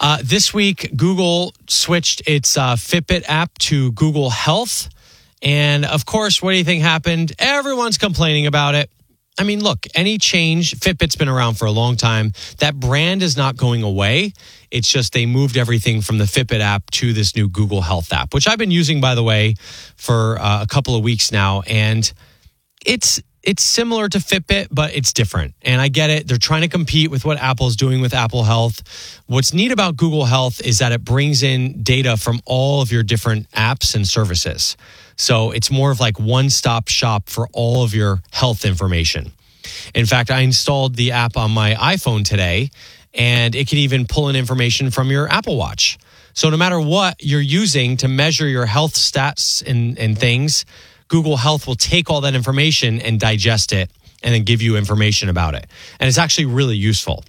This week, Google switched its Fitbit app to Google Health. And of course, what do you think happened? Everyone's complaining about it. I mean, look, any change, Fitbit's been around for a long time. That brand is not going away. It's just they moved everything from the Fitbit app to this new Google Health app, which I've been using, by the way, for a couple of weeks now. And it's similar to Fitbit, but it's different. And I get it. They're trying to compete with what Apple's doing with Apple Health. What's neat about Google Health is that it brings in data from all of your different apps and services. So it's more of like one-stop shop for all of your health information. In fact, I installed the app on my iPhone today, and it can even pull in information from your Apple Watch. So no matter what you're using to measure your health stats and things, Google Health will take all that information and digest it and then give you information about it. And it's actually really useful.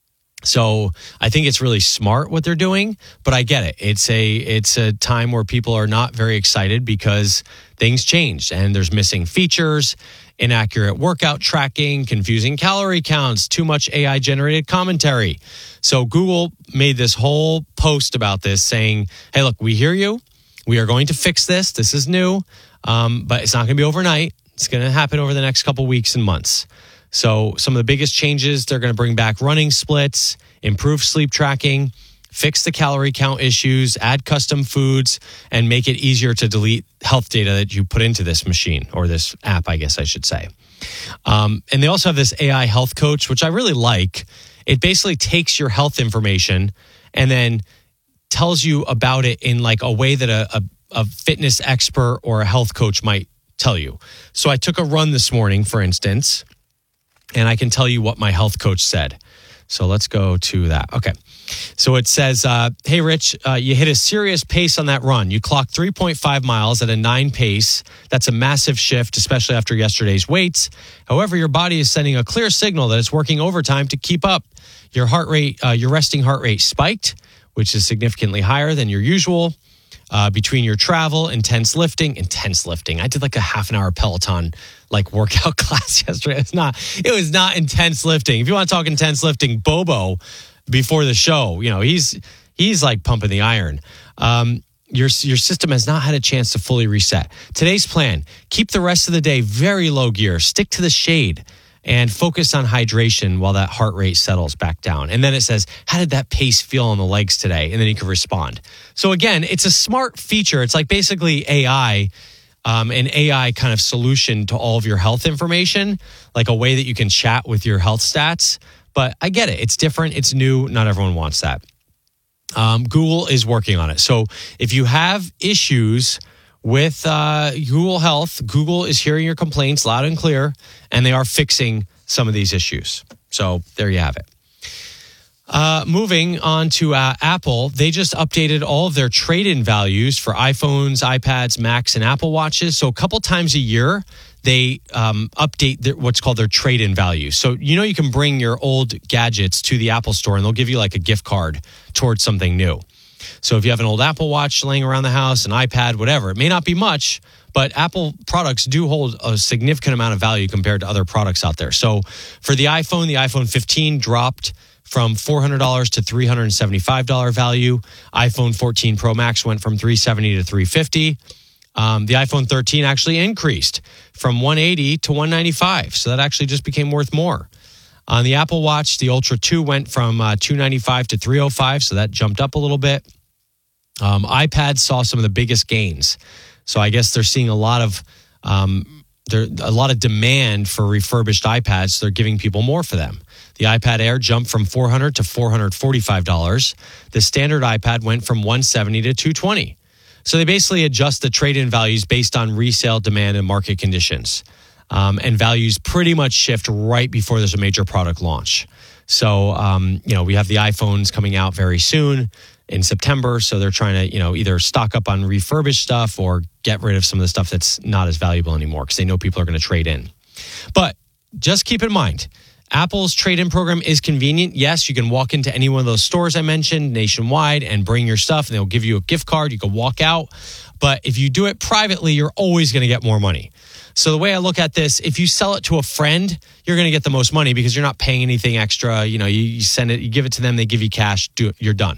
So I think it's really smart what they're doing, but I get it. It's a time where people are not very excited because things changed and there's missing features, inaccurate workout tracking, confusing calorie counts, too much AI generated commentary. So Google made this whole post about this saying, hey, look, we hear you. We are going to fix this. This is new, but it's not going to be overnight. It's going to happen over the next couple weeks and months. So some of the biggest changes, they're going to bring back running splits, improve sleep tracking, fix the calorie count issues, add custom foods, and make it easier to delete health data that you put into this machine or this app, I guess I should say. And they also have this AI health coach, which I really like. It basically takes your health information and then tells you about it in like a way that a fitness expert or a health coach might tell you. So I took a run this morning, for instance, and I can tell you what my health coach said. So let's go to that. Okay. So it says, hey, Rich, you hit a serious pace on that run. You clocked 3.5 miles at a 9 pace. That's a massive shift, especially after yesterday's weights. However, your body is sending a clear signal that it's working overtime to keep up. Your heart rate, your resting heart rate spiked, which is significantly higher than your usual. Between your travel, intense lifting. I did like a half an hour Peloton like workout class yesterday. It was not intense lifting. If you want to talk intense lifting, Bobo before the show, you know, he's like pumping the iron. Your system has not had a chance to fully reset. Today's plan, keep the rest of the day very low gear, stick to the shade, and focus on hydration while that heart rate settles back down. And then it says, how did that pace feel on the legs today? And then you can respond. So again, it's a smart feature. It's like basically AI, an AI kind of solution to all of your health information, like a way that you can chat with your health stats. But I get it. It's different. It's new. Not everyone wants that. Google is working on it. So if you have issues with Google Health, Google is hearing your complaints loud and clear, and they are fixing some of these issues. So there you have it. Moving on to Apple, they just updated all of their trade-in values for iPhones, iPads, Macs, and Apple Watches. So a couple times a year, they update what's called their trade-in value. So you can bring your old gadgets to the Apple Store, and they'll give you like a gift card towards something new. So if you have an old Apple Watch laying around the house, an iPad, whatever, it may not be much, but Apple products do hold a significant amount of value compared to other products out there. So for the iPhone 15 dropped from $400 to $375 value. iPhone 14 Pro Max went from $370 to $350. The iPhone 13 actually increased from $180 to $195. So that actually just became worth more. On the Apple Watch, the Ultra 2 went from $295 to $305. So that jumped up a little bit. iPads saw some of the biggest gains. So I guess they're seeing a lot of demand for refurbished iPads. So they're giving people more for them. The iPad Air jumped from $400 to $445. The standard iPad went from $170 to $220. So they basically adjust the trade-in values based on resale demand and market conditions. And values pretty much shift right before there's a major product launch. So, we have the iPhones coming out very soon in September. So they're trying to, either stock up on refurbished stuff or get rid of some of the stuff that's not as valuable anymore because they know people are going to trade in. But just keep in mind, Apple's trade-in program is convenient. Yes, you can walk into any one of those stores I mentioned nationwide and bring your stuff, and they'll give you a gift card. You can walk out. But if you do it privately, you're always going to get more money. So the way I look at this, if you sell it to a friend, you're going to get the most money because you're not paying anything extra. You send it, you give it to them, they give you cash, you're done.